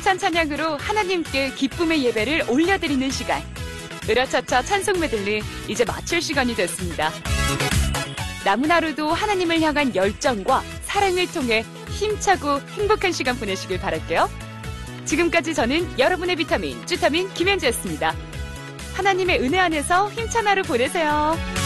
힘찬 찬양으로 하나님께 기쁨의 예배를 올려드리는 시간. 으라차차 찬송 메들리 이제 마칠 시간이 됐습니다. 남은 하루도 하나님을 향한 열정과 사랑을 통해 힘차고 행복한 시간 보내시길 바랄게요. 지금까지 저는 여러분의 비타민, 쭈타민 김현주였습니다. 하나님의 은혜 안에서 힘찬 하루 보내세요.